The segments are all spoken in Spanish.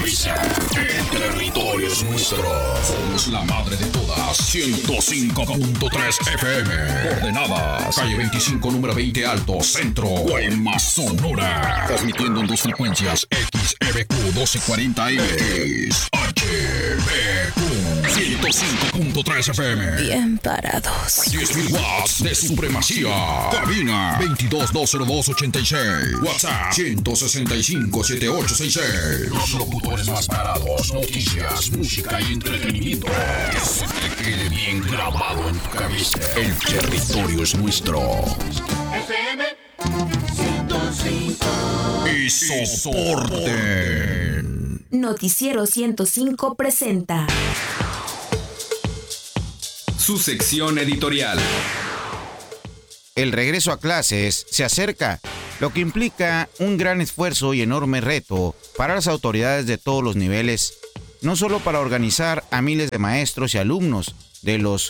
avisa. El territorio es nuestro. Somos la madre de todas. 105.3 FM. Coordenadas. Calle 25, número 20 Alto, Centro. Guaymas, Sonora. Transmitiendo en dos frecuencias. XEBQ 1240M. XHBQ 105.3 FM. Bien parados. 10.000 watts de supremacía. Cabina 22-202-86. WhatsApp 165-7866. Los locutores más parados. Noticias, música y entretenimiento. Que se te quede bien grabado en tu cabeza. El territorio es nuestro. FM 105. Y soporten. Noticiero 105 presenta su sección editorial. El regreso a clases se acerca, lo que implica un gran esfuerzo y enorme reto para las autoridades de todos los niveles, no solo para organizar a miles de maestros y alumnos de los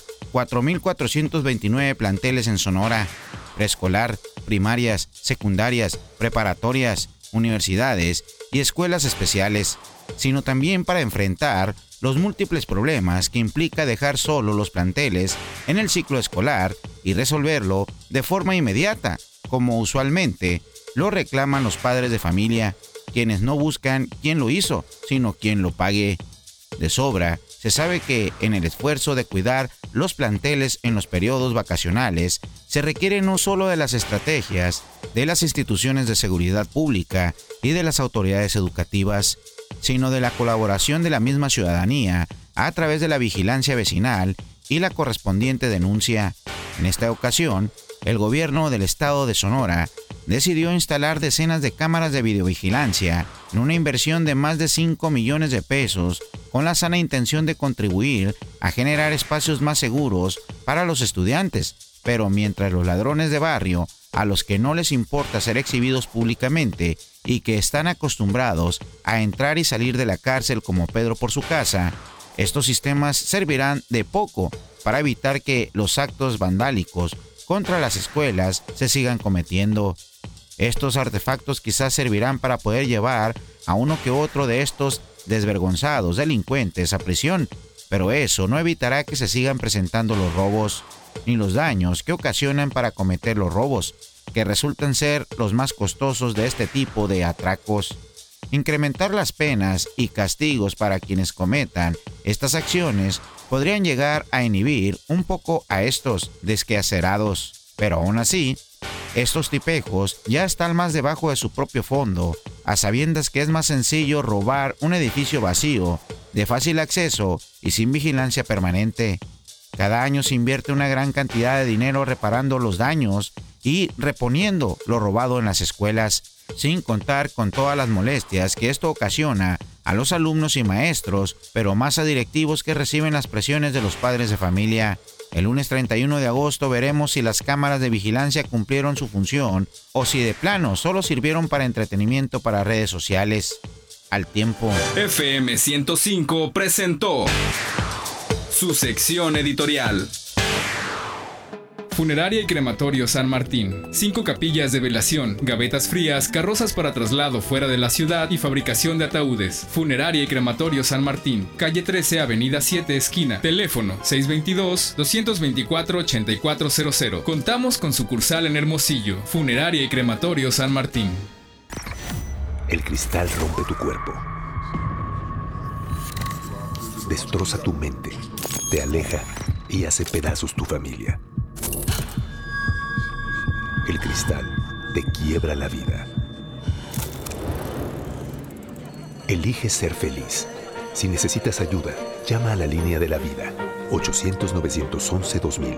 4.429 planteles en Sonora, preescolar, primarias, secundarias, preparatorias, universidades y escuelas especiales, sino también para enfrentar los múltiples problemas que implica dejar solo los planteles en el ciclo escolar y resolverlo de forma inmediata, como usualmente lo reclaman los padres de familia, quienes no buscan quién lo hizo, sino quién lo pague. De sobra, se sabe que en el esfuerzo de cuidar los planteles en los periodos vacacionales, se requiere no solo de las estrategias de las instituciones de seguridad pública y de las autoridades educativas, sino de la colaboración de la misma ciudadanía a través de la vigilancia vecinal y la correspondiente denuncia. En esta ocasión, el gobierno del estado de Sonora decidió instalar decenas de cámaras de videovigilancia en una inversión de más de 5 millones de pesos con la sana intención de contribuir a generar espacios más seguros para los estudiantes, pero mientras los ladrones de barrio, a los que no les importa ser exhibidos públicamente y que están acostumbrados a entrar y salir de la cárcel como Pedro por su casa, estos sistemas servirán de poco para evitar que los actos vandálicos contra las escuelas se sigan cometiendo. Estos artefactos quizás servirán para poder llevar a uno que otro de estos desvergonzados delincuentes a prisión, pero eso no evitará que se sigan presentando los robos, ni los daños que ocasionan para cometer los robos, que resultan ser los más costosos de este tipo de atracos. Incrementar las penas y castigos para quienes cometan estas acciones podrían llegar a inhibir un poco a estos desquacerados, pero aún así, estos tipejos ya están más debajo de su propio fondo, a sabiendas que es más sencillo robar un edificio vacío, de fácil acceso y sin vigilancia permanente. Cada año se invierte una gran cantidad de dinero reparando los daños y reponiendo lo robado en las escuelas, sin contar con todas las molestias que esto ocasiona a los alumnos y maestros, pero más a directivos que reciben las presiones de los padres de familia. El lunes 31 de agosto veremos si las cámaras de vigilancia cumplieron su función o si de plano solo sirvieron para entretenimiento para redes sociales. Al tiempo. FM 105 presentó su sección editorial. Funeraria y Crematorio San Martín. 5 capillas de velación, gavetas frías, carrozas para traslado fuera de la ciudad y fabricación de ataúdes. Funeraria y Crematorio San Martín. Calle 13, Avenida 7, esquina. Teléfono 622-224-8400. Contamos con sucursal en Hermosillo. Funeraria y Crematorio San Martín. El cristal rompe tu cuerpo. Destroza tu mente. Te aleja y hace pedazos tu familia. El cristal te quiebra la vida. Elige ser feliz. Si necesitas ayuda, llama a la línea de la vida. 800-911-2000.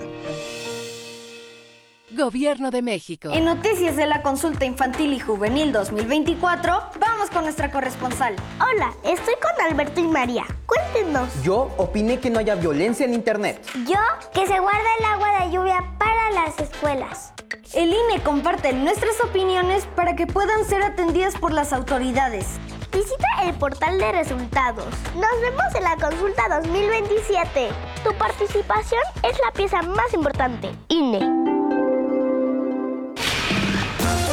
Gobierno de México. En Noticias de la Consulta Infantil y Juvenil 2024, vamos con nuestra corresponsal. Hola, estoy con Alberto y María. Cuéntenos. Yo opiné que no haya violencia en internet. Yo, que se guarda el agua de lluvia para las escuelas. El INE comparte nuestras opiniones para que puedan ser atendidas por las autoridades. Visita el portal de resultados. Nos vemos en la consulta 2027. Tu participación es la pieza más importante. INE.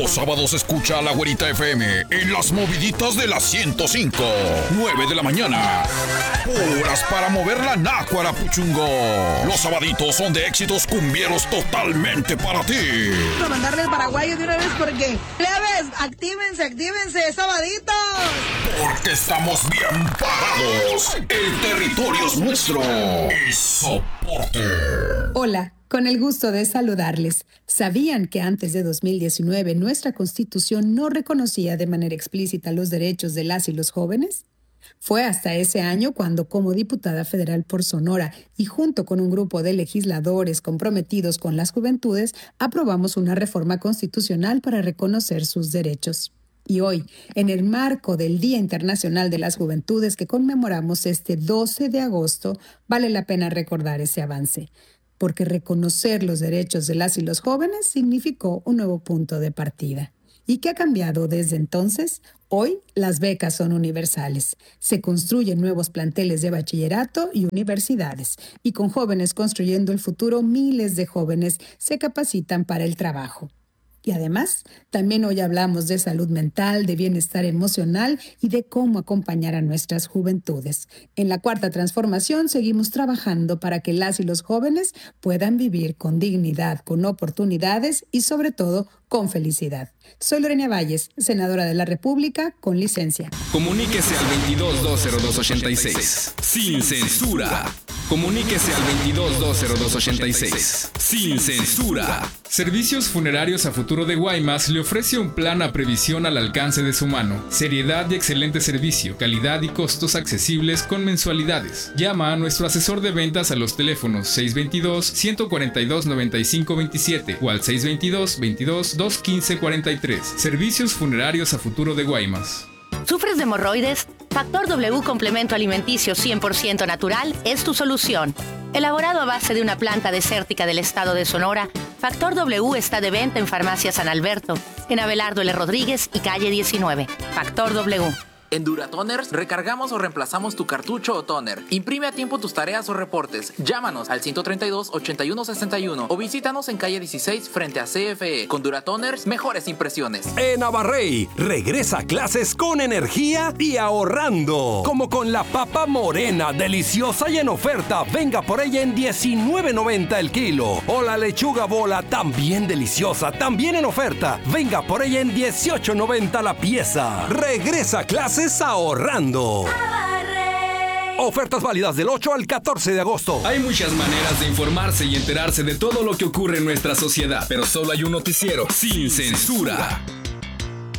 Los sábados escucha a la Güerita FM en las moviditas de las 105. 9 de la mañana. Horas para mover la nácuara, puchungo. Los sabaditos son de éxitos cumbieros totalmente para ti. Para mandarle al paraguayo de una vez porque... ¡Plebes! ¡Actívense, sabaditos! Porque estamos bien parados. El territorio es nuestro. Y soporte. Hola, con el gusto de saludarles. ¿Sabían que antes de 2019 nuestra Constitución no reconocía de manera explícita los derechos de las y los jóvenes? Fue hasta ese año cuando, como diputada federal por Sonora y junto con un grupo de legisladores comprometidos con las juventudes, aprobamos una reforma constitucional para reconocer sus derechos. Y hoy, en el marco del Día Internacional de las Juventudes que conmemoramos este 12 de agosto, vale la pena recordar ese avance, porque reconocer los derechos de las y los jóvenes significó un nuevo punto de partida. ¿Y qué ha cambiado desde entonces? Hoy las becas son universales. Se construyen nuevos planteles de bachillerato y universidades. Y con jóvenes construyendo el futuro, miles de jóvenes se capacitan para el trabajo. Y además, también hoy hablamos de salud mental, de bienestar emocional y de cómo acompañar a nuestras juventudes. En la Cuarta Transformación seguimos trabajando para que las y los jóvenes puedan vivir con dignidad, con oportunidades y sobre todo con felicidad. Soy Lorena Valles, senadora de la República con licencia. Comuníquese al 22-202-86. Sin censura. Comuníquese al 22-202-86. Sin censura. Servicios Funerarios a Futuro de Guaymas le ofrece un plan a previsión al alcance de su mano. Seriedad y excelente servicio, calidad y costos accesibles con mensualidades. Llama a nuestro asesor de ventas a los teléfonos 622-142-9527 o al 622-22-215-43. Servicios Funerarios a Futuro de Guaymas. ¿Sufres de hemorroides? Factor W Complemento Alimenticio 100% natural es tu solución. Elaborado a base de una planta desértica del estado de Sonora, Factor W está de venta en Farmacia San Alberto, en Abelardo L. Rodríguez y calle 19. Factor W. En Duratoners recargamos o reemplazamos tu cartucho o toner. Imprime a tiempo tus tareas o reportes. Llámanos al 132-8161 o visítanos en calle 16 frente a CFE. Con Duratoners, mejores impresiones. En Abarrey, regresa a clases con energía y ahorrando. Como con la papa morena, deliciosa y en oferta. Venga por ella en $19.90 el kilo. O la lechuga bola, también deliciosa, también en oferta. Venga por ella en $18.90 la pieza. Regresa a clases ahorrando. Ofertas válidas del 8 al 14 de agosto. Hay muchas maneras de informarse y enterarse de todo lo que ocurre en nuestra sociedad, pero solo hay un noticiero sin censura.